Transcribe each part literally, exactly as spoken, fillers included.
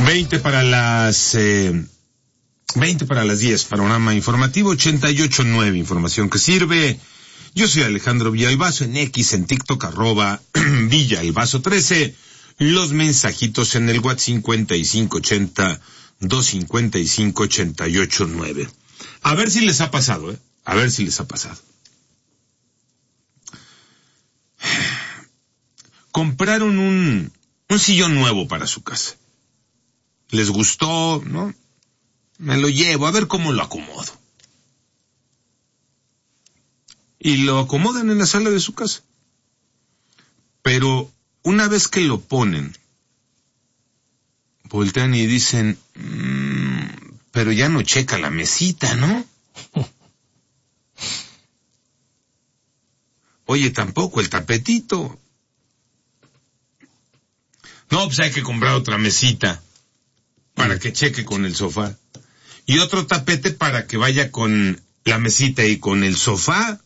veinte para las eh, veinte para las diez, panorama informativo ochenta y ocho punto nueve, información que sirve. Yo soy Alejandro Villalbazo, en X, en TikTok, arroba Villalbazo trece. Los mensajitos en el WhatsApp cincuenta y cinco ochenta, doscientos cincuenta y cinco, ochenta y ocho nueve. A ver si les ha pasado, ¿eh? A ver si les ha pasado. Compraron un, un sillón nuevo para su casa. Les gustó, ¿no? Me lo llevo, a ver cómo lo acomodo. Y lo acomodan en la sala de su casa. Pero una vez que lo ponen, voltean y dicen, mmm, pero ya no checa la mesita, ¿no? Oye, tampoco el tapetito. No, pues hay que comprar otra mesita para que cheque con el sofá. Y otro tapete para que vaya con la mesita y con el sofá.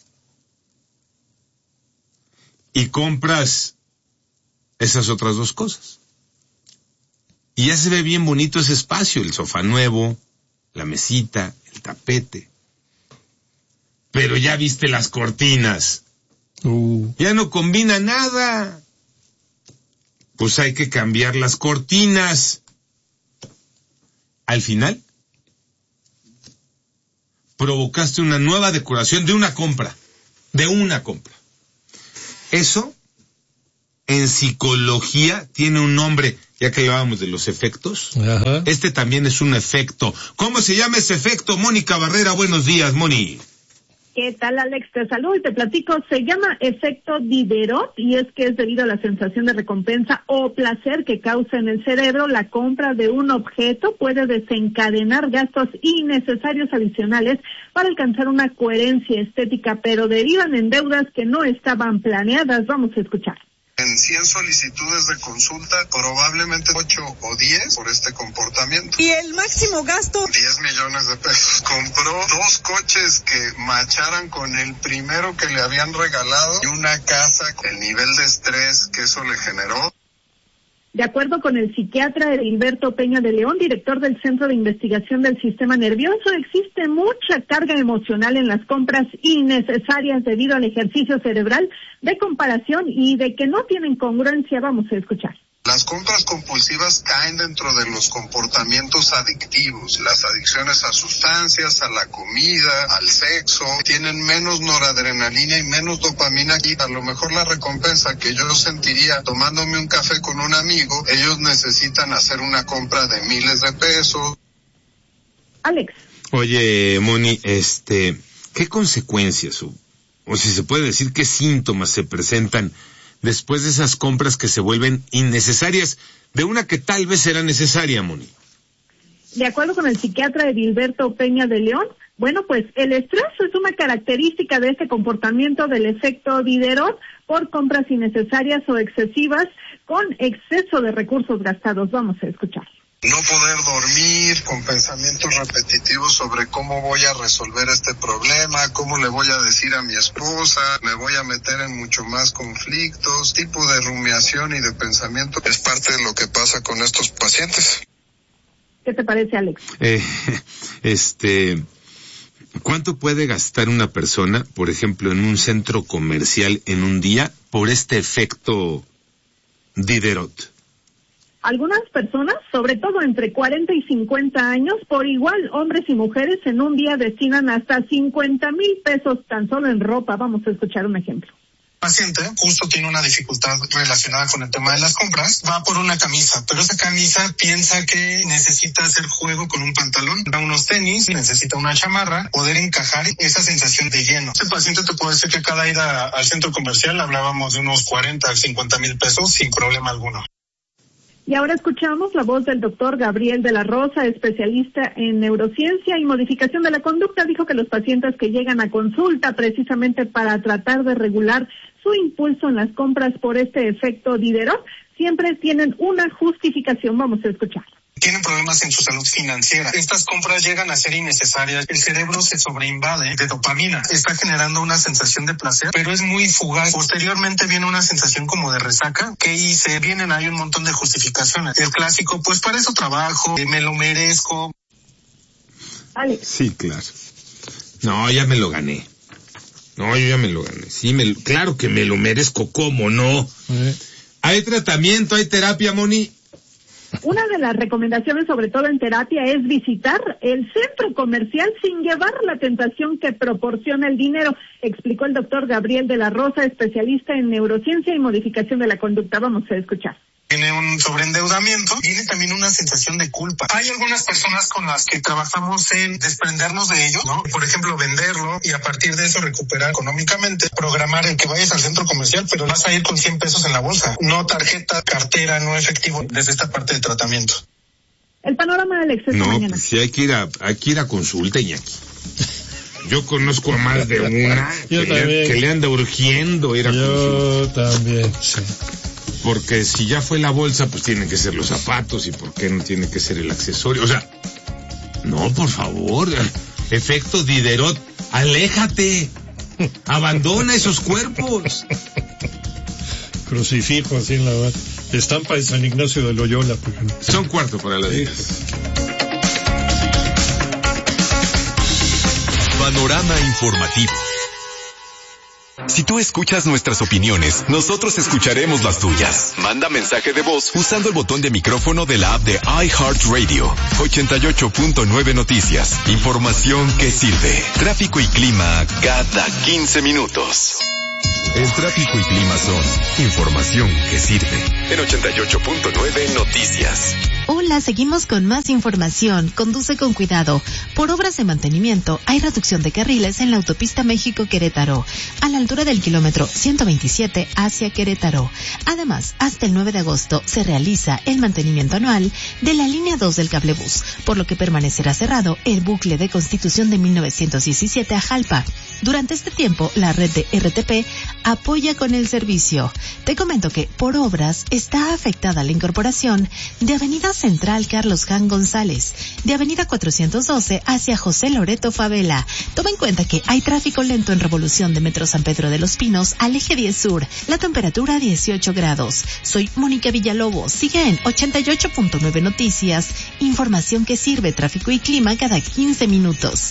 Y compras esas otras dos cosas. Y ya se ve bien bonito ese espacio, el sofá nuevo, la mesita, el tapete. Pero ya viste las cortinas. Uh. Ya no combina nada. Pues hay que cambiar las cortinas. Al final, provocaste una nueva decoración de una compra. De una compra. Eso, en psicología, tiene un nombre, ya que hablábamos de los efectos. Ajá. Este también es un efecto. ¿Cómo se llama ese efecto? Mónica Barrera, buenos días, Moni. ¿Qué tal, Alex? Te saludo y te platico. Se llama efecto Diderot y es que es debido a la sensación de recompensa o placer que causa en el cerebro. La compra de un objeto puede desencadenar gastos innecesarios adicionales para alcanzar una coherencia estética, pero derivan en deudas que no estaban planeadas. Vamos a escuchar. En cien solicitudes de consulta, probablemente ocho o diez por este comportamiento. ¿Y el máximo gasto? diez millones de pesos. Compró dos coches que macharan con el primero que le habían regalado y una casa, el nivel de estrés que eso le generó. De acuerdo con el psiquiatra Edilberto Peña de León, director del Centro de Investigación del Sistema Nervioso, existe mucha carga emocional en las compras innecesarias debido al ejercicio cerebral de comparación y de que no tienen congruencia. Vamos a escuchar. Las compras compulsivas caen dentro de los comportamientos adictivos. Las adicciones a sustancias, a la comida, al sexo, tienen menos noradrenalina y menos dopamina. Y a lo mejor la recompensa que yo sentiría tomándome un café con un amigo, ellos necesitan hacer una compra de miles de pesos. Alex. Oye, Moni, este, ¿qué consecuencias o, o si se puede decir qué síntomas se presentan después de esas compras que se vuelven innecesarias, de una que tal vez era necesaria, Moni? De acuerdo con el psiquiatra Edilberto Peña de León, bueno, pues el estrés es una característica de este comportamiento del efecto Diderot por compras innecesarias o excesivas con exceso de recursos gastados. Vamos a escuchar. No poder dormir, con pensamientos repetitivos sobre cómo voy a resolver este problema, cómo le voy a decir a mi esposa, me voy a meter en mucho más conflictos, tipo de rumiación y de pensamiento es parte de lo que pasa con estos pacientes. ¿Qué te parece, Alex? Eh, este, ¿cuánto puede gastar una persona, por ejemplo, en un centro comercial en un día por este efecto Diderot? Algunas personas, sobre todo entre cuarenta y cincuenta años, por igual hombres y mujeres, en un día destinan hasta cincuenta mil pesos tan solo en ropa. Vamos a escuchar un ejemplo. El paciente justo tiene una dificultad relacionada con el tema de las compras, va por una camisa, pero esa camisa piensa que necesita hacer juego con un pantalón, da unos tenis, necesita una chamarra, poder encajar esa sensación de lleno. Este paciente te puede decir que cada ida al centro comercial hablábamos de unos cuarenta a cincuenta mil pesos sin problema alguno. Y ahora escuchamos la voz del doctor Gabriel de la Rosa, especialista en neurociencia y modificación de la conducta. Dijo que los pacientes que llegan a consulta precisamente para tratar de regular su impulso en las compras por este efecto Diderot siempre tienen una justificación. Vamos a escuchar. tienen problemas en su salud financiera. Estas compras llegan a ser innecesarias. El cerebro se sobreinvade de dopamina. Está generando una sensación de placer, pero es muy fugaz. Posteriormente viene una sensación como de resaca. ¿Qué hice? Vienen ahí un montón de justificaciones. El clásico, pues para eso trabajo, me lo merezco. Alex. Sí, claro. No, ya me lo gané. No, yo ya me lo gané. Sí, me, claro que me lo merezco, ¿cómo no? ¿Eh? ¿Hay tratamiento, hay terapia, Moni? Una de las recomendaciones, sobre todo en terapia, es visitar el centro comercial sin llevar la tentación que proporciona el dinero, explicó el doctor Gabriel de la Rosa, especialista en neurociencia y modificación de la conducta. Vamos a escuchar. Tiene un sobreendeudamiento, tiene también una sensación de culpa. Hay algunas personas con las que trabajamos en desprendernos de ello, ¿no? Por ejemplo, venderlo y a partir de eso recuperar económicamente, programar el que vayas al centro comercial, pero vas a ir con cien pesos en la bolsa, no tarjeta, cartera, no efectivo, desde esta parte del tratamiento. El panorama del exceso no, mañana. Pues sí, hay que ir a, hay que ir a consulta, Iñaki. Yo conozco a más de una que, le, que le anda urgiendo ir a Yo consulta. Yo también, sí. Porque si ya fue la bolsa, pues tienen que ser los zapatos, y por qué no tiene que ser el accesorio. O sea, no, por favor, efecto Diderot, aléjate, abandona esos cuerpos. Crucifijo así en la base. Estampa de San Ignacio de Loyola. Por ejemplo. Son cuarto para las diez. Panorama informativo. Si tú escuchas nuestras opiniones, nosotros escucharemos las tuyas. Manda mensaje de voz usando el botón de micrófono de la app de iHeartRadio. ochenta y ocho punto nueve Noticias. Información que sirve. Tráfico y clima cada quince minutos. El tráfico y clima son información que sirve. En ochenta y ocho punto nueve Noticias. Hola, seguimos con más información. Conduce con cuidado. Por obras de mantenimiento, hay reducción de carriles en la autopista México-Querétaro, a la altura del kilómetro ciento veintisiete hacia Querétaro. Además, hasta el nueve de agosto se realiza el mantenimiento anual de la línea dos del cablebús, por lo que permanecerá cerrado el bucle de Constitución de mil novecientos diecisiete a Jalpa. Durante este tiempo, la red de R T P apoya con el servicio. Te comento que por obras está afectada la incorporación de Avenida Central Carlos Jan González, de Avenida cuatrocientos doce hacia José Loreto Favela. Toma en cuenta que hay tráfico lento en Revolución de Metro San Pedro de los Pinos al eje diez sur. La temperatura dieciocho grados. Soy Mónica Villalobos. Sigue en ochenta y ocho punto nueve Noticias. Información que sirve, tráfico y clima cada quince minutos.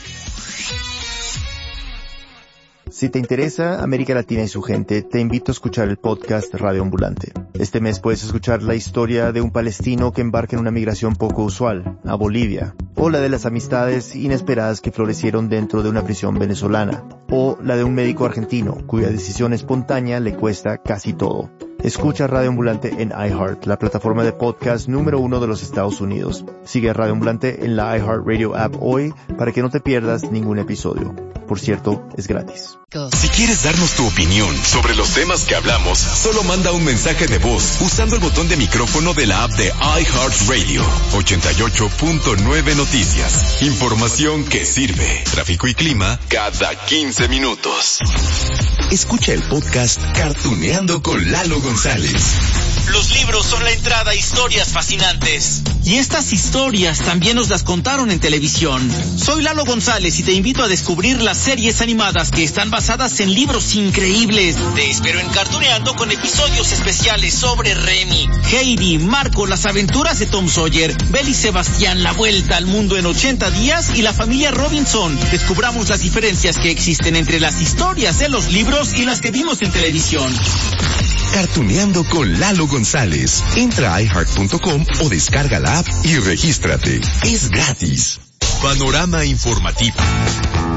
Si te interesa América Latina y su gente, te invito a escuchar el podcast Radio Ambulante. Este mes puedes escuchar la historia de un palestino que embarca en una migración poco usual, a Bolivia, o la de las amistades inesperadas que florecieron dentro de una prisión venezolana, o la de un médico argentino cuya decisión espontánea le cuesta casi todo. Escucha Radio Ambulante en iHeart, la plataforma de podcast número uno de los Estados Unidos. Sigue a Radio Ambulante en la iHeartRadio app hoy para que no te pierdas ningún episodio. Por cierto, es gratis. Si quieres darnos tu opinión sobre los temas que hablamos, solo manda un mensaje de voz usando el botón de micrófono de la app de iHeartRadio. ochenta y ocho punto nueve Noticias. Información que sirve. Tráfico y clima cada quince minutos. Escucha el podcast Cartuneando con Lalo González. Los libros son la entrada a historias fascinantes. Y estas historias también nos las contaron en televisión. Soy Lalo González y te invito a descubrir las series animadas que están basadas en libros increíbles. Te espero en Cartuneando con episodios especiales sobre Remy, Heidi, Marco, las aventuras de Tom Sawyer, Belle y Sebastián, la vuelta al mundo en ochenta días y la familia Robinson. Descubramos las diferencias que existen entre las historias de los libros y las que vimos en televisión. Cartuneando con Lalo González. Entra a i heart punto com o descarga la app y regístrate. Es gratis. Panorama informativo.